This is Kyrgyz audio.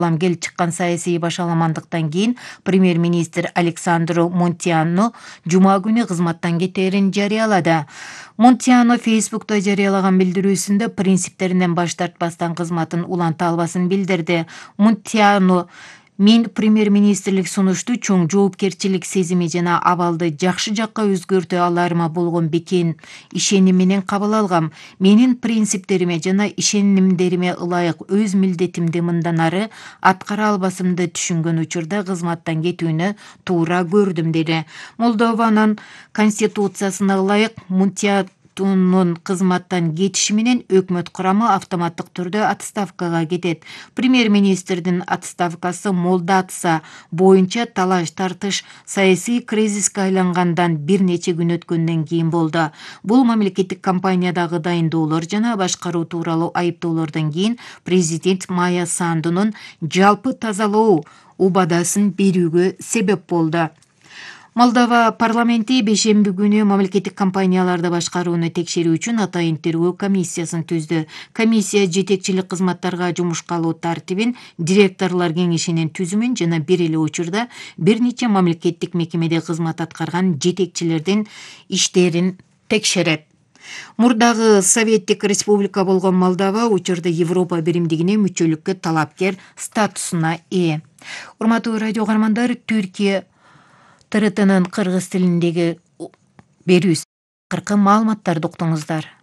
келип чыккан саясий башаламандыктан кийин премьер-министр Александро Монтиано жума күнү кызматтан кетээрин жарыялады. Монтиано Фейсбукта жарыялаган билдирүүсүндө принциптеринен баш тартпастан кызматын уланта албасын билдирди. Монтиано: "Мен премьер-министрлик сунушту чоң жоопкерчилик сезими жана абалды жакшы жакка өзгөртө аларыма болгон бекем ишеним менен кабыл алгам. Менин принциптериме жана ишенимдериме ылайык өз милдетимди мындан ары аткара албасымды түшүнгөн учурда кызматтан кетүүнү туура көрдүм", деди. Молдованын конституциясына ылайык Монтианонун кызматтан кетиши менен өкмөт курамы автоматтык түрдө отставкага кетет. Премьер-министрдин отставкасы Молдатса боюнча талаш-тартыш саясий кризиске айлангандан бир нече күн өткөндөн кийин болду. Бул мамлекеттик компаниядагы дайындоолор жана башкаруу тууралуу айыптоолордон кийин президент Майя Сандунун жалпы тазалоо убадасын берүүгө себеп болду. Молдова парламенти бейшемби күнү мамлекеттик компанияларды башкарууну текшерүү үчүн атайын тергөө комиссиясын түздү. Комиссия жетекчилик кызматтарга жумушка алуу тартибин, директорлор кеңешинин түзүмүн жана бир эле учурда бир нече мамлекеттик мекемеде кызмат аткарган жетекчилердин иштерин текшерет. Мурдагы советтик республика болгон Молдова учурда Европа биримдигине мүчөлүккө талапкер статусуна ээ. Урматтуу радио каармандар, Түркия ТРТнын кыргыз тилиндеги берүүсү маалыматтарды уктуңуздар.